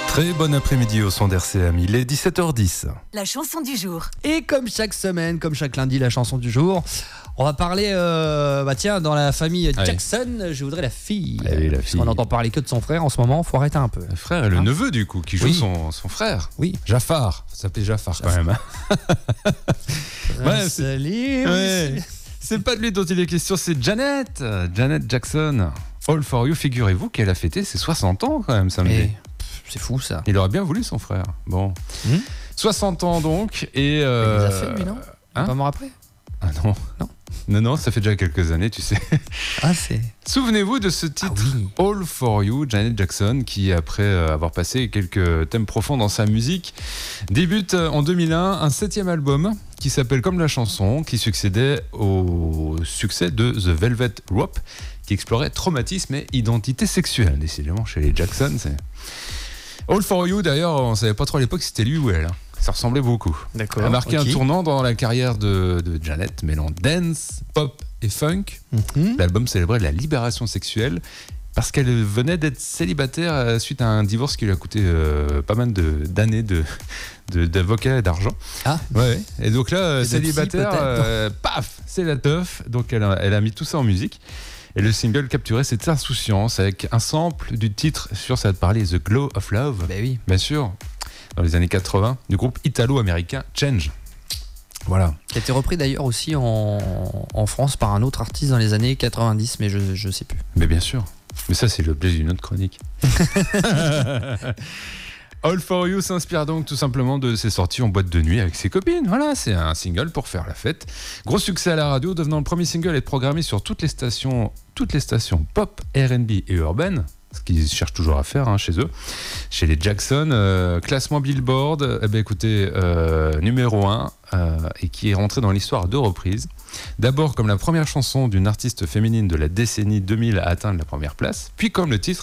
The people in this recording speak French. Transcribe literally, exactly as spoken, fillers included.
Très bon après-midi au son d'R C M, il est dix-sept heures dix. La chanson du jour. Et comme chaque semaine, comme chaque lundi, la chanson du jour. On va parler, euh, bah tiens, dans la famille Jackson, je voudrais la fille. Allez, la Parce fille. qu'on n'entend parler que de son frère en ce moment, faut arrêter un peu. Le frère et le Hein neveu du coup, qui joue Oui. son, son frère. Oui. Jafar, ça s'appelait Jafar, Jafar. quand même. Ouais, c'est- Salut. Ouais. C'est pas de lui dont il est question, c'est Janet. Janet Jackson. All for You, figurez-vous qu'elle a fêté ses soixante ans quand même samedi. Et, pff, c'est fou ça. Il aurait bien voulu son frère. Bon. Hmm. soixante ans donc. Et Il euh... les a fait lui, non hein Pas mort après. Ah non. Non. Non, non, ça fait déjà quelques années, tu sais. Ah, c'est. Souvenez-vous de ce titre, Ah oui. All for You, Janet Jackson, qui, après euh, avoir passé quelques thèmes profonds dans sa musique, débute euh, en deux mille un un septième album qui s'appelle comme la chanson, qui succédait au succès de The Velvet Rope, qui explorait traumatisme et identité sexuelle. Décidément, chez les Jackson, c'est... All for You, d'ailleurs, on ne savait pas trop à l'époque si c'était lui ou elle. hein. Ça ressemblait beaucoup. D'accord. A marqué ok. un tournant dans la carrière de, de Janet, mêlant dance, pop et funk. Mhm. L'album célébrait la libération sexuelle parce qu'elle venait d'être célibataire euh, suite à un divorce qui lui a coûté euh, pas mal de, d'années de, de, d'avocats et d'argent. Ah. Ouais. Et donc là, euh, Et de psy, célibataire, peut-être. euh, paf, c'est la teuf. Donc elle a, elle a mis tout ça en musique. Et le single capturait cette insouciance avec un sample du titre sur ça va te parler The Glow of Love. Ben oui. Bien sûr, dans les années quatre-vingts, du groupe italo-américain Change. Voilà. Qui a été repris d'ailleurs aussi en, en France par un autre artiste dans les années quatre-vingt-dix, mais je, je sais plus. Mais bien sûr. Mais ça, c'est l'objet d'une autre chronique. All for You s'inspire donc tout simplement de ses sorties en boîte de nuit avec ses copines. Voilà, c'est un single pour faire la fête. Gros succès à la radio, devenant le premier single à être programmé sur toutes les stations, toutes les stations pop, R and B et urbaine. Ce qu'ils cherchent toujours à faire hein, chez eux. Chez les Jackson, euh, classement Billboard, eh ben, écoutez, euh, numéro un, euh, et qui est rentré dans l'histoire à deux reprises. D'abord comme la première chanson d'une artiste féminine de la décennie deux mille à atteindre la première place, puis comme le titre